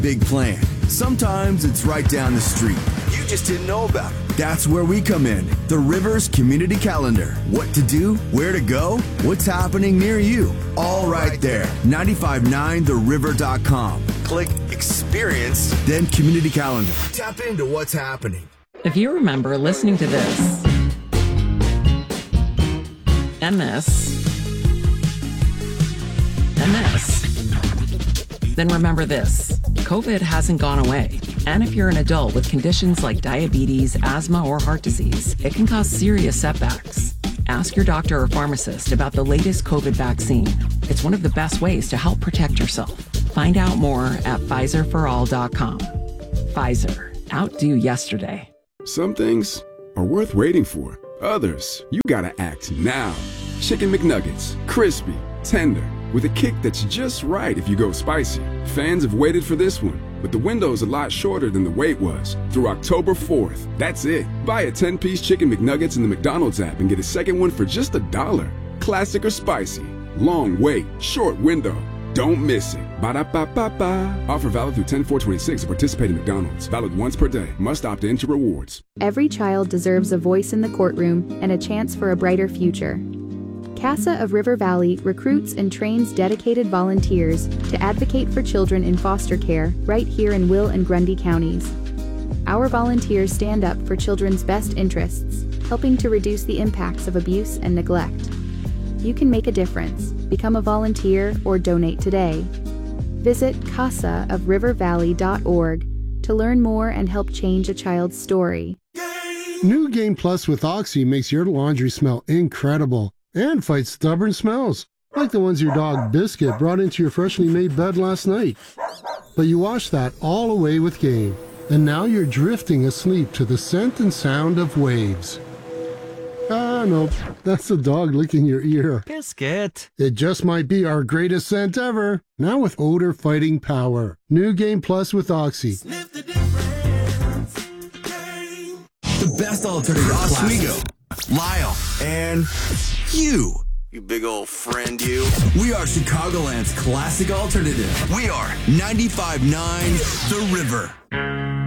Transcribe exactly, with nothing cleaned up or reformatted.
big plan. Sometimes it's right down the street. You just didn't know about it. That's where we come in. The Rivers Community Calendar. What to do, where to go, what's happening near you. All right there. nine five nine the river dot com. Click Experience, then Community Calendar. Tap into what's happening. If you remember listening to this, and this, and this, then remember this. COVID hasn't gone away. And if you're an adult with conditions like diabetes, asthma, or heart disease, it can cause serious setbacks. Ask your doctor or pharmacist about the latest COVID vaccine. It's one of the best ways to help protect yourself. Find out more at Pfizer for all dot com. Pfizer. Outdo yesterday. Some things are worth waiting for. Others, you gotta act now. Chicken McNuggets. Crispy. Tender. With a kick that's just right if you go spicy. Fans have waited for this one, but the window's a lot shorter than the wait was. Through October fourth. That's it. Buy a ten-piece Chicken McNuggets in the McDonald's app and get a second one for just a dollar. Classic or spicy. Long wait. Short window. Don't miss it. Ba-da-ba-ba-ba. Offer valid through ten four twenty-six at participating McDonald's. Valid once per day. Must opt in to rewards. Every child deserves a voice in the courtroom and a chance for a brighter future. CASA of River Valley recruits and trains dedicated volunteers to advocate for children in foster care right here in Will and Grundy counties. Our volunteers stand up for children's best interests, helping to reduce the impacts of abuse and neglect. You can make a difference. Become a volunteer or donate today. Visit casa of river valley dot org to learn more and help change a child's story. New Game Plus with Oxy makes your laundry smell incredible and fights stubborn smells, like the ones your dog Biscuit brought into your freshly made bed last night. But you washed that all away with Game, and now you're drifting asleep to the scent and sound of waves. Ah, no, that's the dog licking your ear. Biscuit. It just might be our greatest scent ever, now with odor-fighting power. New Game Plus with Oxy. Sniff the difference. Game. The best alternative. Oswego, Lyle, and you. You big old friend, you. We are Chicagoland's classic alternative. We are ninety-five point nine The River.